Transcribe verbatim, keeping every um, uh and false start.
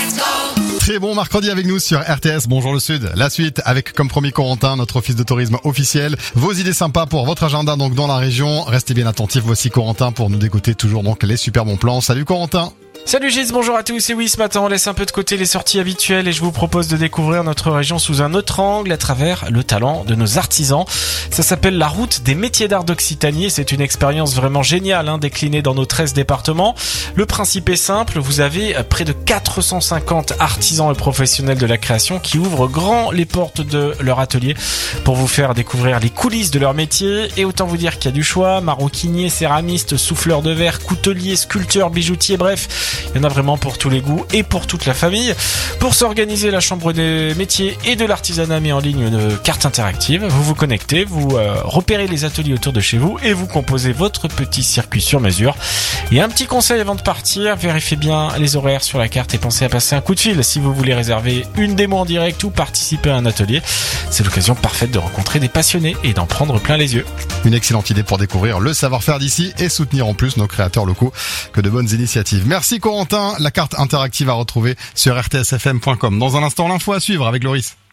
Très bon mercredi avec nous sur R T S. Bonjour le Sud. La suite avec, comme promis, Corentin, notre office de tourisme officiel. Vos idées sympas pour votre agenda donc dans la région. Restez bien attentifs. Voici Corentin pour nous dégoter toujours donc les super bons plans. Salut Corentin. Salut Gis, bonjour à tous. Et oui, ce matin, on laisse un peu de côté les sorties habituelles et je vous propose de découvrir notre région sous un autre angle à travers le talent de nos artisans. Ça s'appelle la route des métiers d'art d'Occitanie et c'est une expérience vraiment géniale, hein, déclinée dans nos treize départements. Le principe est simple, vous avez près de quatre cent cinquante artisans et professionnels de la création qui ouvrent grand les portes de leur atelier pour vous faire découvrir les coulisses de leur métier. Et autant vous dire qu'il y a du choix, maroquiniers, céramistes, souffleurs de verre, couteliers, sculpteurs, bijoutiers, bref. Il y en a vraiment pour tous les goûts et pour toute la famille. Pour s'organiser, la Chambre des métiers et de l'artisanat met en ligne une carte interactive. Vous vous connectez, vous euh, repérez les ateliers autour de chez vous et vous composez votre petit circuit sur mesure. Et un petit conseil avant de partir, vérifiez bien les horaires sur la carte et pensez à passer un coup de fil si vous voulez réserver une démo en direct ou participer à un atelier. C'est l'occasion parfaite de rencontrer des passionnés et d'en prendre plein les yeux. Une excellente idée pour découvrir le savoir-faire d'ici et soutenir en plus nos créateurs locaux. Que de bonnes initiatives. Merci Corentin. La carte interactive à retrouver sur r t s f m point com. Dans un instant, l'info à suivre avec Loris.